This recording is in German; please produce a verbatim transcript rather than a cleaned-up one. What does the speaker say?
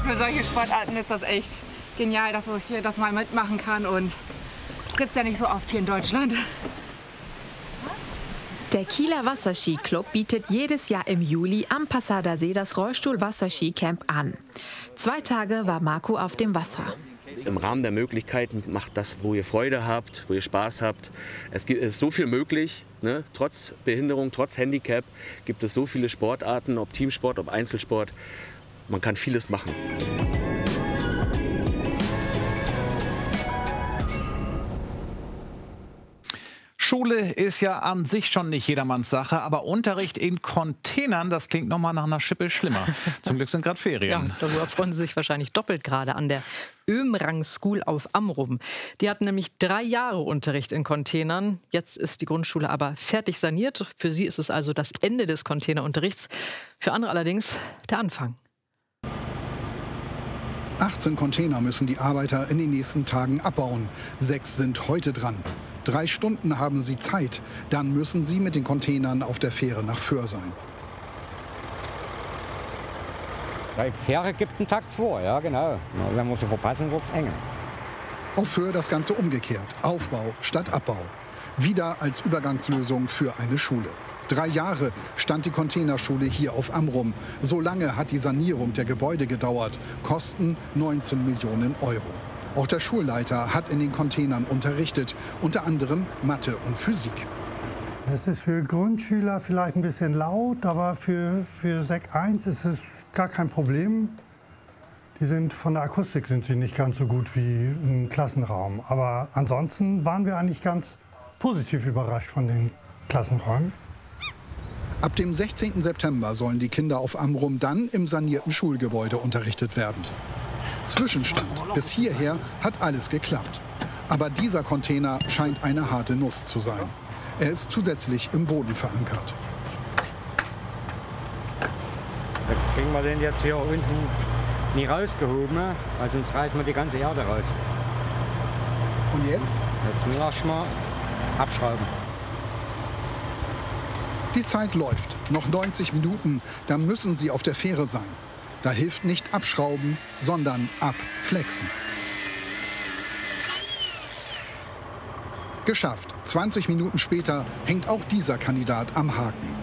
für solche Sportarten ist das echt genial, dass ich hier das mal mitmachen kann. Und gibt es ja nicht so oft hier in Deutschland. Der Kieler Wasserskiclub bietet jedes Jahr im Juli am Passader See das Rollstuhl-Wasserski-Camp an. Zwei Tage war Marco auf dem Wasser. Im Rahmen der Möglichkeiten macht das, wo ihr Freude habt, wo ihr Spaß habt. Es gibt, es ist so viel möglich, ne? Trotz Behinderung, trotz Handicap gibt es so viele Sportarten, ob Teamsport, ob Einzelsport. Man kann vieles machen. Schule ist ja an sich schon nicht jedermanns Sache, aber Unterricht in Containern, das klingt noch mal nach einer Schippe schlimmer. Zum Glück sind gerade Ferien. Ja, darüber freuen Sie sich wahrscheinlich doppelt gerade an der Ömrang School auf Amrum. Die hatten nämlich drei Jahre Unterricht in Containern. Jetzt ist die Grundschule aber fertig saniert. Für sie ist es also das Ende des Containerunterrichts. Für andere allerdings der Anfang. achtzehn Container müssen die Arbeiter in den nächsten Tagen abbauen. Sechs sind heute dran. Drei Stunden haben sie Zeit. Dann müssen sie mit den Containern auf der Fähre nach Föhr sein. Die Fähre gibt einen Takt vor, ja genau. Wenn wir sie verpassen, wird es eng. Auf Föhr das Ganze umgekehrt. Aufbau statt Abbau. Wieder als Übergangslösung für eine Schule. Drei Jahre stand die Containerschule hier auf Amrum. So lange hat die Sanierung der Gebäude gedauert. Kosten neunzehn Millionen Euro. Auch der Schulleiter hat in den Containern unterrichtet, unter anderem Mathe und Physik. Das ist für Grundschüler vielleicht ein bisschen laut, aber für, für Sek eins ist es gar kein Problem. Die sind, von der Akustik sind sie nicht ganz so gut wie im Klassenraum. Aber ansonsten waren wir eigentlich ganz positiv überrascht von den Klassenräumen. Ab dem sechzehnten September sollen die Kinder auf Amrum dann im sanierten Schulgebäude unterrichtet werden. Zwischenstand. Bis hierher hat alles geklappt. Aber dieser Container scheint eine harte Nuss zu sein. Er ist zusätzlich im Boden verankert. Da kriegen wir den jetzt hier unten nie rausgehoben, weil sonst reißen wir die ganze Erde raus. Und jetzt? Jetzt nur erstmal abschrauben. Die Zeit läuft. Noch neunzig Minuten, dann müssen sie auf der Fähre sein. Da hilft nicht abschrauben, sondern abflexen. Geschafft. zwanzig Minuten später hängt auch dieser Kandidat am Haken.